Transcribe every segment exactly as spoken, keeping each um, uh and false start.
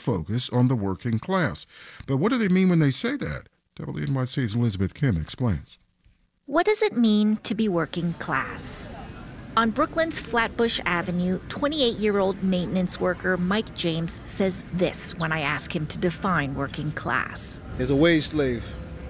focus on the working class. But what do they mean when they say that? W N Y C's Elizabeth Kim explains. What does it mean to be working class? On Brooklyn's Flatbush Avenue, twenty-eight-year-old maintenance worker Mike James says this when I ask him to define working class. Is a wage slave.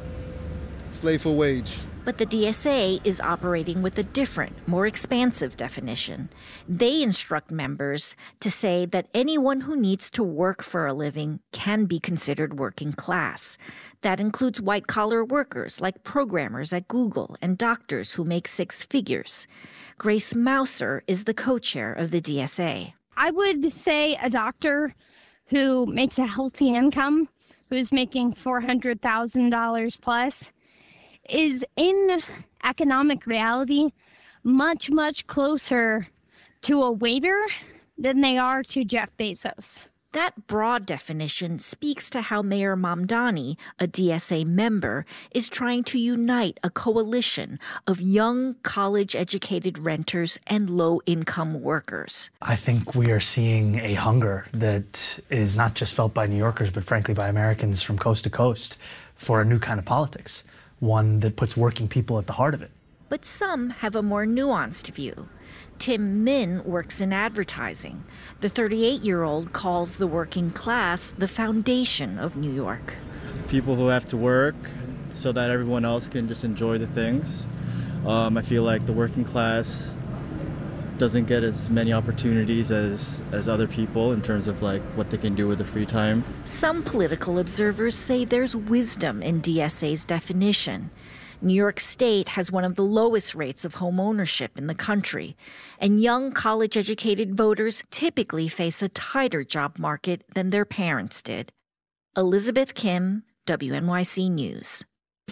Slave for wage. But the D S A is operating with a different, more expansive definition. They instruct members to say that anyone who needs to work for a living can be considered working class. That includes white-collar workers like programmers at Google and doctors who make six figures. Grace Mouser is the co-chair of the D S A. I would say a doctor who makes a healthy income, who's making four hundred thousand dollars plus, is in economic reality much, much closer to a waiter than they are to Jeff Bezos. That broad definition speaks to how Mayor Mamdani, a D S A member, is trying to unite a coalition of young, college-educated renters and low-income workers. I think we are seeing a hunger that is not just felt by New Yorkers, but frankly by Americans from coast to coast for a new kind of politics, one that puts working people at the heart of it. But some have a more nuanced view. Tim Min works in advertising. The thirty-eight-year-old calls the working class the foundation of New York. People who have to work so that everyone else can just enjoy the things. Um, I feel like the working class doesn't get as many opportunities as, as other people in terms of like what they can do with their free time. Some political observers say there's wisdom in D S A's definition. New York State has one of the lowest rates of home ownership in the country, and young college-educated voters typically face a tighter job market than their parents did. Elizabeth Kim, W N Y C News.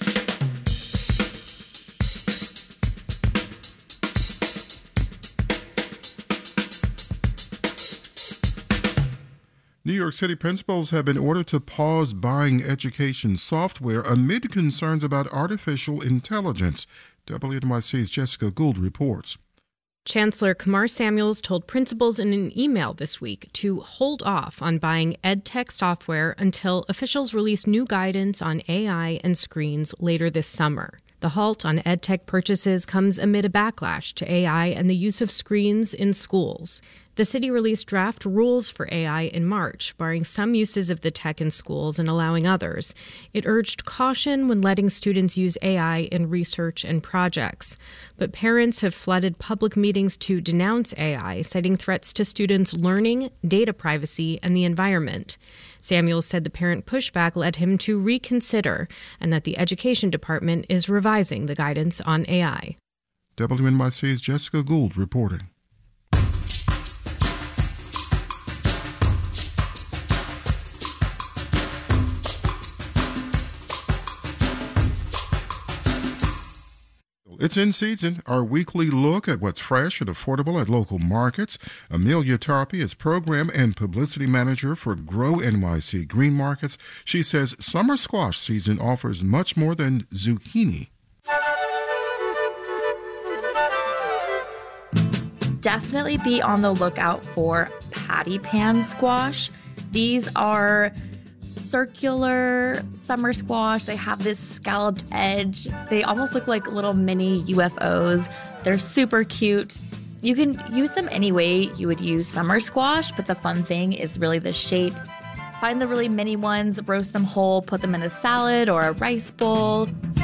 New York City principals have been ordered to pause buying education software amid concerns about artificial intelligence. W N Y C's Jessica Gould reports. Chancellor Kumar Samuels told principals in an email this week to hold off on buying EdTech software until officials release new guidance on A I and screens later this summer. The halt on EdTech purchases comes amid a backlash to A I and the use of screens in schools. The city released draft rules for A I in March, barring some uses of the tech in schools and allowing others. It urged caution when letting students use A I in research and projects. But parents have flooded public meetings to denounce A I, citing threats to students' learning, data privacy, and the environment. Samuels said the parent pushback led him to reconsider and that the Education Department is revising the guidance on A I. W N Y C's Jessica Gould reporting. It's in season, our weekly look at what's fresh and affordable at local markets. Amelia Tarpey is program and publicity manager for Grow N Y C Green Markets. She says summer squash season offers much more than zucchini. Definitely be on the lookout for patty pan squash. These are circular summer squash. They have this scalloped edge. They almost look like little mini U F Os. They're super cute. You can use them any way you would use summer squash, but the fun thing is really the shape. Find the really mini ones, roast them whole, put them in a salad or a rice bowl.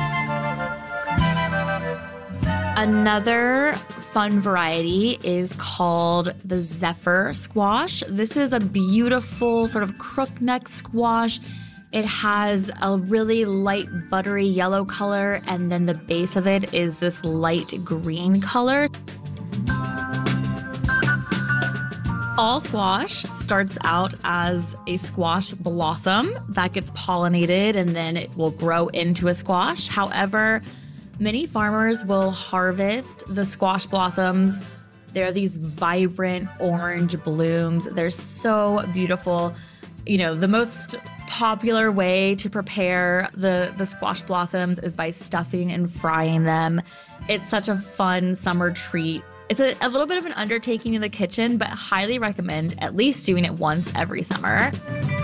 Another fun variety is called the Zephyr squash. This is a beautiful sort of crookneck squash. It has a really light buttery yellow color, and then the base of it is this light green color. All squash starts out as a squash blossom that gets pollinated and then it will grow into a squash. However, many farmers will harvest the squash blossoms. They're these vibrant orange blooms. They're so beautiful. You know, the most popular way to prepare the, the squash blossoms is by stuffing and frying them. It's such a fun summer treat. It's a, a little bit of an undertaking in the kitchen, but highly recommend at least doing it once every summer.